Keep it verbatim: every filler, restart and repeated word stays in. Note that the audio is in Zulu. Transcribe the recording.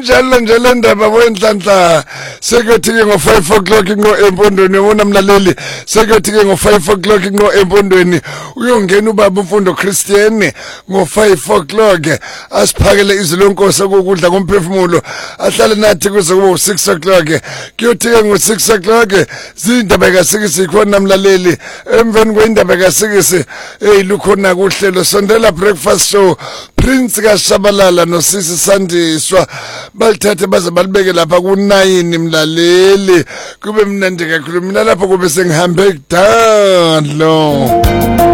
Injalo nje le ndaba wenhlanhla sekuthi ke ngo five o'clock ngo empondweni wona mlaleli sekuthi ke ngo five o'clock ngo empondweni uyongena ubaba uMfundo Christian ngo five o'clock asiphakele izilonkosi ukudla komphefumulo ahlale nathi kuze kube six o'clock kuyothi ke ngo six o'clock zindaba kasikisi khona mlaleli emveni kwendaba kasikisi hey lukhona kuhlelo sondela breakfast show Prince kaShabalala noSisi Sandiswa balithathe baze balibeke lapha ku nine mlaleli kube mnandi kakhulu mina lapho kube sengihambe kudalo.